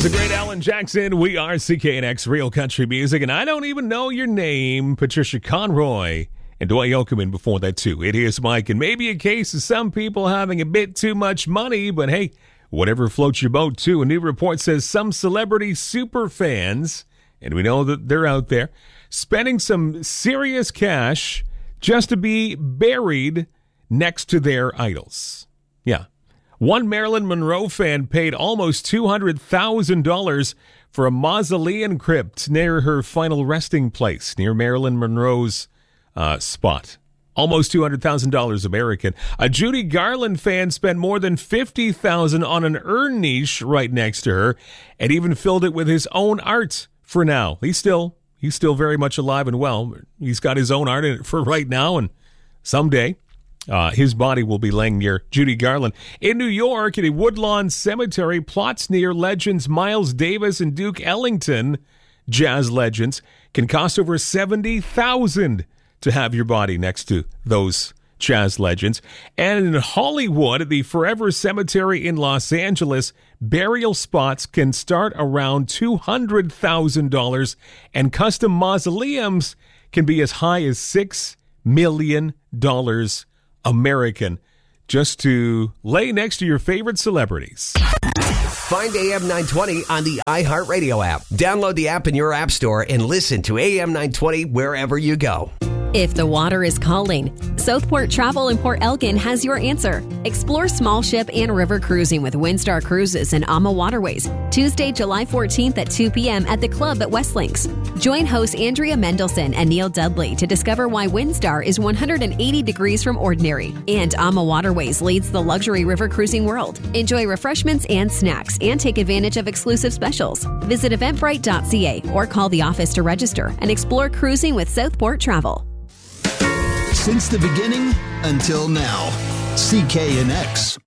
He's a great Alan Jackson. We are CKNX Real Country Music, and I don't even know your name, Patricia Conroy and Dwight Yoakam before that, too. It is Mike, and maybe a case of some people having a bit too much money, but hey, whatever floats your boat, too. A new report says some celebrity super fans, and we know that they're out there, spending some serious cash just to be buried next to their idols. Yeah. One Marilyn Monroe fan paid almost $200,000 for a mausoleum crypt near her final resting place, near Marilyn Monroe's spot. Almost $200,000 American. A Judy Garland fan spent more than $50,000 on an urn niche right next to her, and even filled it with his own art for now. He's still very much alive and well. He's got his own art in it for right now, and someday his body will be laying near Judy Garland. In New York, at a Woodlawn Cemetery, plots near legends Miles Davis and Duke Ellington, jazz legends, can cost over $70,000 to have your body next to those jazz legends. And in Hollywood, at the Forever Cemetery in Los Angeles, burial spots can start around $200,000, and custom mausoleums can be as high as $6 million American, just to lay next to your favorite celebrities. Find AM 920 on the iHeartRadio app. Download the app in your app store and listen to AM 920 wherever you go. If the water is calling, Southport Travel in Port Elgin has your answer. Explore small ship and river cruising with Windstar Cruises and AMA Waterways, Tuesday, July 14th at 2 p.m. at the club at Westlinks. Join hosts Andrea Mendelson and Neil Dudley to discover why Windstar is 180 degrees from ordinary, and AMA Waterways leads the luxury river cruising world. Enjoy refreshments and snacks and take advantage of exclusive specials. Visit eventbrite.ca or call the office to register and explore cruising with Southport Travel. Since the beginning until now, CKNX